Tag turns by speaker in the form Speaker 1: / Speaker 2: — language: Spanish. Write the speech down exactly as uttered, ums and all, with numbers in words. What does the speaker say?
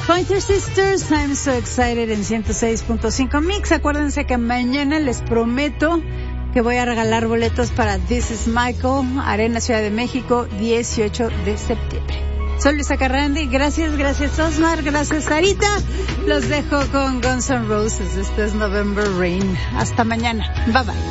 Speaker 1: Pointer Sisters, I'm so excited en ciento seis punto cinco Mix. Acuérdense que mañana les prometo que voy a regalar boletos para This is Michael, Arena Ciudad de México, dieciocho de septiembre. Soy Luisa Carrandi, gracias, gracias Osmar, gracias Sarita. Los dejo con Guns N' Roses, este es November Rain. Hasta mañana, bye bye.